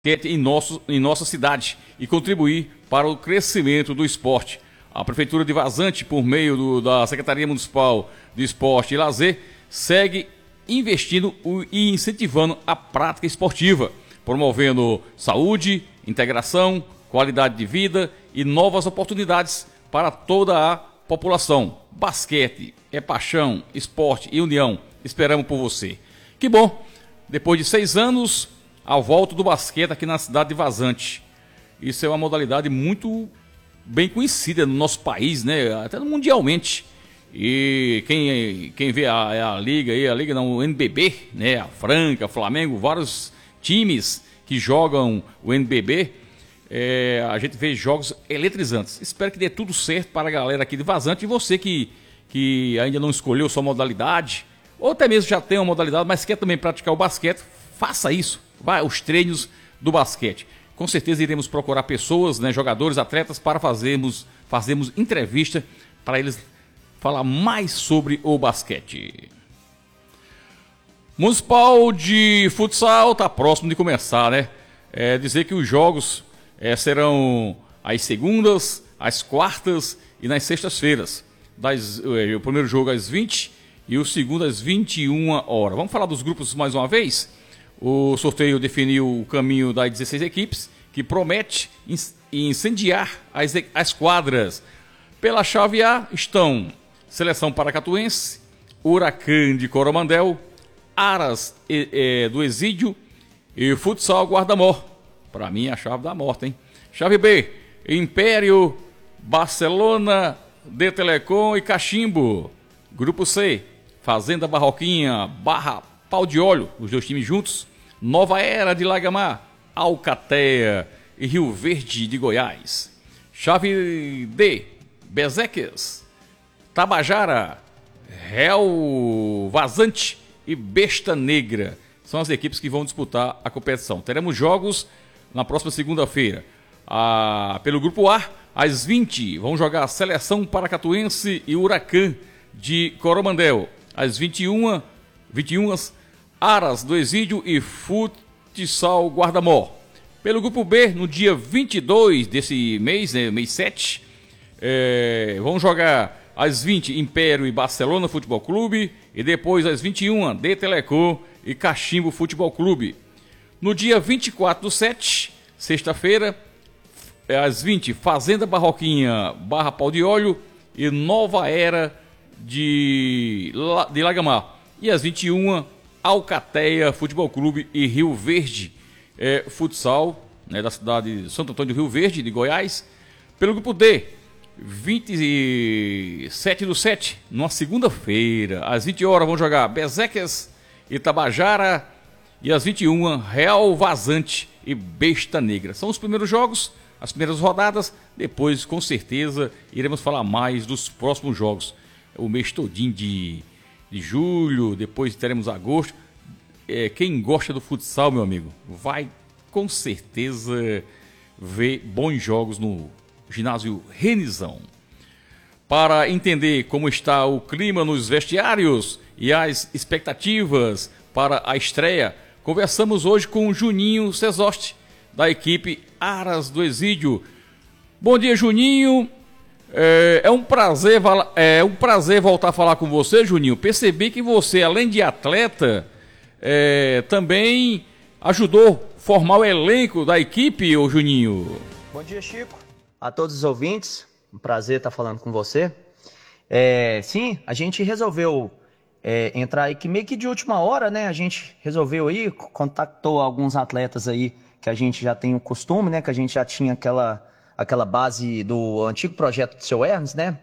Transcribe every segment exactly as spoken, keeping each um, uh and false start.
em, nosso, em nossa cidade e contribuir para o crescimento do esporte. A Prefeitura de Vazante, por meio do, da Secretaria Municipal de Esporte e Lazer, segue investindo e incentivando a prática esportiva, promovendo saúde, integração, qualidade de vida e novas oportunidades para toda a população. Basquete é paixão, esporte e união. Esperamos por você. Que bom! Depois de seis anos, a volta do basquete aqui na cidade de Vazante. Isso é uma modalidade muito bem conhecida no nosso país, né? Até mundialmente. E quem, quem vê a, a liga aí, a liga não, o N B B, né? A Franca, Flamengo, vários times que jogam o N B B, é, a gente vê jogos eletrizantes. Espero que dê tudo certo para a galera aqui de Vazante. E você que, que ainda não escolheu sua modalidade, ou até mesmo já tem uma modalidade, mas quer também praticar o basquete, faça isso. Vai os treinos do basquete. Com certeza iremos procurar pessoas, né, jogadores, atletas, para fazermos, fazermos entrevista para eles falar mais sobre o basquete. Municipal de Futsal está próximo de começar, né? É dizer que os jogos é, serão às segundas, às quartas e nas sextas-feiras. Das, é, o primeiro jogo às vinte e o segundo às vinte e uma horas. Vamos falar dos grupos mais uma vez? O sorteio definiu o caminho das dezesseis equipes, que promete incendiar as, as quadras. Pela chave A estão Seleção Paracatuense, Huracan de Coromandel, Aras e, e, do Exídio e Futsal Guarda-Mor. Para mim é a chave da morte, hein? Chave B, Império, Barcelona, de Telecom e Cachimbo. Grupo C, Fazenda Barroquinha, Barra Pau de Óleo, os dois times juntos. Nova Era de Lagamar, Alcateia e Rio Verde de Goiás. Chave D, Bezeques, Tabajara, Real Vazante e Besta Negra. São as equipes que vão disputar a competição. Teremos jogos na próxima segunda-feira. Ah, pelo grupo A, às vinte, vão jogar a Seleção Paracatuense e Huracan de Coromandel. Às vinte e uma, vinte e uma, Aras do Exídio e Futsal Guarda-Mor. Pelo grupo B, no dia vinte e dois desse mês, né, mês sete, é, vão jogar às vinte, Império e Barcelona Futebol Clube, e depois às vinte e uma, de Telecom e Cachimbo Futebol Clube. No dia vinte e quatro do sete, sexta-feira, às vinte, Fazenda Barroquinha, Barra Pau de Óleo e Nova Era de, de Lagamar. E às vinte e uma, Alcateia Futebol Clube e Rio Verde é, Futsal, né, da cidade de Santo Antônio do Rio Verde, de Goiás. Pelo grupo D, vinte e sete do sete, numa segunda-feira, às vinte horas vão jogar Bezeques e Tabajara, e às vinte e uma, Real Vazante e Besta Negra. São os primeiros jogos, as primeiras rodadas. Depois, com certeza, iremos falar mais dos próximos jogos. O mês todinho de, de julho, depois teremos agosto. É, quem gosta do futsal, meu amigo, vai com certeza ver bons jogos no ginásio Renizão. Para entender como está o clima nos vestiários e as expectativas para a estreia, conversamos hoje com o Juninho Cesoste, da equipe Aras do Exídio. Bom dia, Juninho. É, é, um prazer, é um prazer voltar a falar com você, Juninho. Percebi que você, além de atleta, é, também ajudou a formar o elenco da equipe, ô Juninho. Bom dia, Chico. A todos os ouvintes, um prazer estar falando com você. É, sim, a gente resolveu é, entrar aí que meio que de última hora, né? A gente resolveu aí, contactou alguns atletas aí que a gente já tem o costume, né? Que a gente já tinha aquela, aquela base do antigo projeto do seu Ernest, né?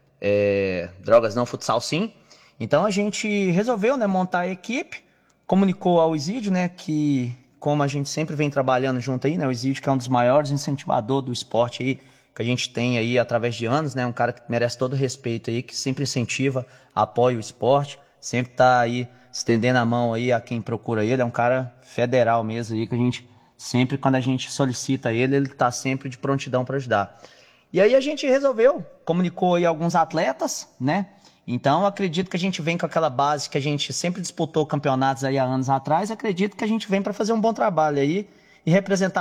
É, Drogas Não, Futsal Sim. Então a gente resolveu, né, montar a equipe, comunicou ao Exídio, né, que como a gente sempre vem trabalhando junto aí, né, o Exídio que é um dos maiores incentivadores do esporte aí, que a gente tem aí através de anos, né, um cara que merece todo o respeito aí, que sempre incentiva, apoia o esporte, sempre tá aí estendendo a mão aí a quem procura ele, é um cara federal mesmo aí, que a gente sempre, quando a gente solicita ele, ele tá sempre de prontidão para ajudar. E aí a gente resolveu, comunicou aí alguns atletas, né, então acredito que a gente vem com aquela base que a gente sempre disputou campeonatos aí há anos atrás, acredito que a gente vem para fazer um bom trabalho aí, e representar